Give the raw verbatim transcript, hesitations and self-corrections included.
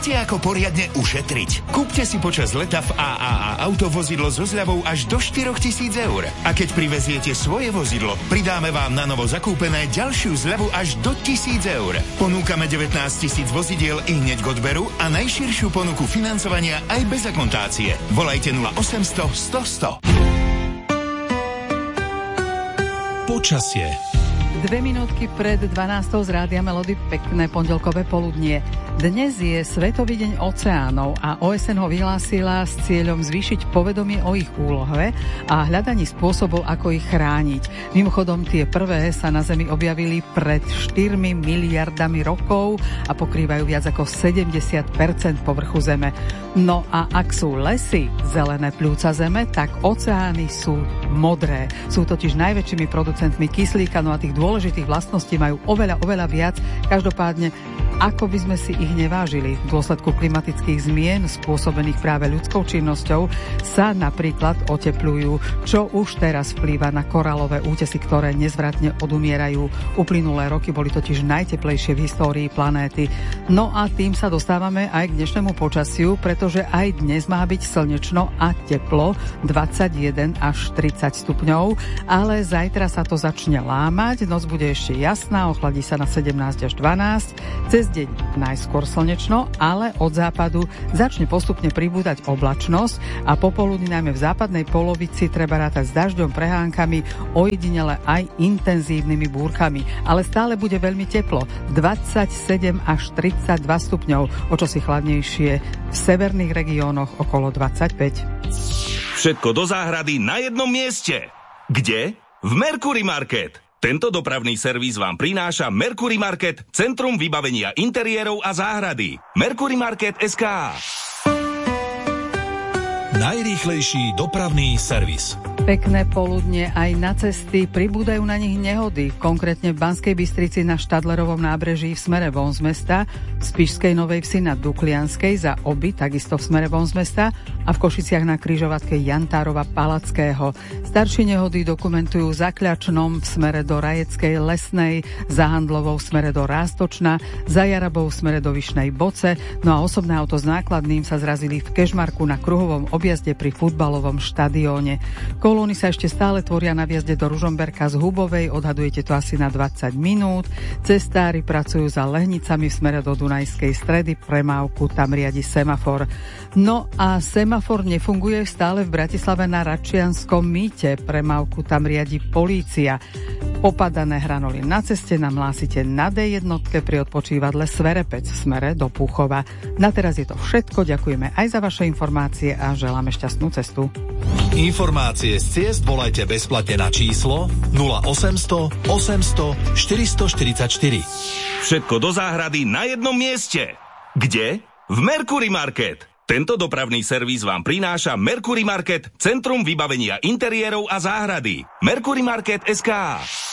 Viete, ako poriadne ušetriť? Kúpte si počas leta v á á á Auto vozidlo so zľavou až do štyritisíc eur. A keď priveziete svoje vozidlo, pridáme vám na novo zakúpené ďalšiu zľavu až do tisíc eur. Ponúkame devätnásť tisíc vozidiel i hneď k odberu a najširšiu ponuku financovania aj bez akontácie. Volajte nula osemsto sto sto. Počasie. Dve minútky pred dvanástou z Rádia Melody, pekné pondelkové poludnie. Dnes je Svetový deň oceánov a ó es en ho vyhlásila s cieľom zvýšiť povedomie o ich úlohe a hľadaní spôsobov, ako ich chrániť. Mimochodom, tie prvé sa na Zemi objavili pred štyrmi miliardami rokov a pokrývajú viac ako sedemdesiat percent povrchu Zeme. No a ak sú lesy zelené pľúca Zeme, tak oceány sú modré. Sú totiž najväčšími producentmi kyslíka, no a tých dôležitých vlastností majú oveľa, oveľa viac. Každopádne, ako by sme si ich nevážili, v dôsledku klimatických zmien spôsobených práve ľudskou činnosťou sa napríklad otepľujú, čo už teraz vplýva na korálové útesy, ktoré nezvratne odumierajú. Uplynulé roky boli totiž najteplejšie v histórii planéty. No a tým sa dostávame aj k dnešnému počasiu, pretože aj dnes má byť slnečno a teplo, dvadsaťjeden až tridsať stupňov, ale zajtra sa to začne lámať, noc bude ešte jasná, ochladí sa na sedemnásť až dvanásť, cez deň najskôr slnečno, ale od západu začne postupne pribúdať oblačnosť a popoludní najmä v západnej polovici treba rátať s dažďom, prehánkami, ojedinele aj intenzívnymi búrkami. Ale stále bude veľmi teplo, dvadsaťsedem až tridsaťdva stupňov, o čosi chladnejšie v severných regiónoch okolo dvadsaťpäť. Všetko do záhrady na jednom mieste. Kde? V Mercury Market. Tento dopravný servis vám prináša Mercury Market, centrum vybavenia interiérov a záhrady. Mercury Market es ká. Najrýchlejší dopravný servis. Pekné poludne, aj na cesty pribúdajú na nich nehody, konkrétne v Banskej Bystrici na Štadlerovom nábreží v smere von z mesta, v Spišskej Novej Vsi na Duklianskej za Oby, takisto v smere von z mesta a v Košiciach na križovatke Jantárova Palackého. Staršie nehody dokumentujú za Kľačnom v smere do Rajeckej Lesnej, za Handlovou v smere do Rástočna, za Jarabou v smere do Vyšnej Boce, no a osobné auto s nákladným sa zrazili v Kežmarku na kruhovom objazde pri futbalovom štadióne. Kolóny sa ešte stále tvoria na vjazde do Ružomberka z Hubovej, odhadujete to asi na dvadsať minút. Cestári pracujú za Lehnicami v smere do Dunajskej Stredy, premávku tam riadi semafor. No a semafor nefunguje stále v Bratislave na Račianskom mýte, premávku tam riadi polícia. Popadané hranoly na ceste nám hlásite na dé jednotke pri odpočívadle Sverepec v smere do Púchova. Na teraz je to všetko, ďakujeme aj za vaše informácie a želáme šťastnú cestu. Informácie z ciest volajte bezplatne na číslo nula osemsto osemsto štyristoštyridsaťštyri. Všetko do záhrady na jednom mieste. Kde? V Mercury Market. Tento dopravný servis vám prináša Mercury Market, centrum vybavenia interiérov a záhrady. Mercury Market es ká.